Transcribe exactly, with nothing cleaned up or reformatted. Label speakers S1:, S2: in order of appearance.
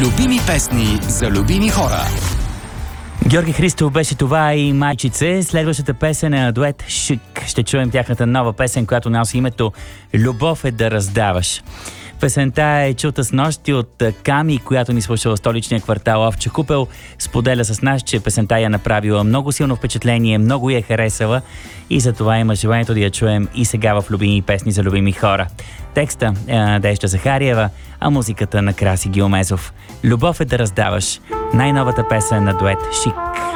S1: Любими песни за любими хора.
S2: Георги Христов беше това и Майчице. Следващата песен е на дует Шик. Ще чуем тяхната нова песен, която носи името "Любов е да раздаваш". Песента е чута с нощи от Ками, която ни слуша в столичния квартал Овча купел. Споделя с нас, че песента я направила много силно впечатление, много я харесала и за това има желанието да я чуем и сега в любими песни за любими хора. Текста е на Надежда Захариева, а музиката на Краси Гилмезов. "Любов е да раздаваш", най-новата песен на дует Шик.